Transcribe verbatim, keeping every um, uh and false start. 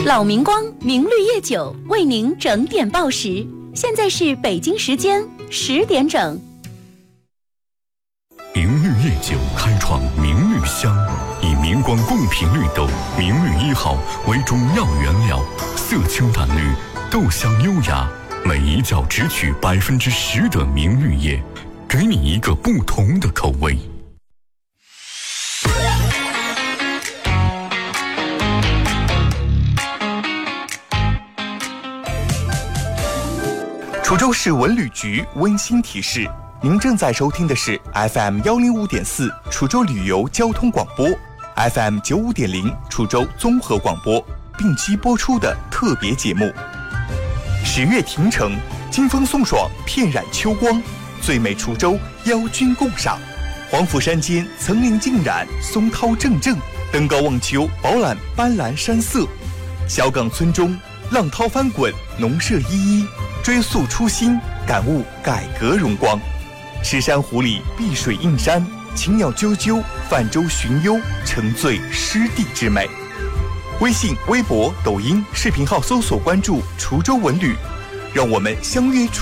老明光明绿叶酒为您整点报时，现在是北京时间十点整。 明绿叶酒开创明绿香，以明光贡品绿豆明绿一号为主要原料，色清淡绿，豆香优雅，每一窖只取百分之十的明绿叶，给你一个不同的口味。 滁州市文旅局温馨提示，您正在收听的是 F M 一零五点四 滁州旅游交通广播， F M 九十五点零 滁州综合广播并机播出的特别节目。十月亭城，金风送爽，片染秋光，最美滁州邀君共赏。黄甫山间层林尽染，松涛正正，登高望秋，饱览斑斓山色。小岗村中，浪涛翻滚，农舍依依，追溯初心，感悟改革荣光。石山湖里碧水映山，禽鸟啾啾，泛舟寻幽，沉醉湿地之美。微信、微博、抖音视频号搜索关注滁州文旅，让我们相约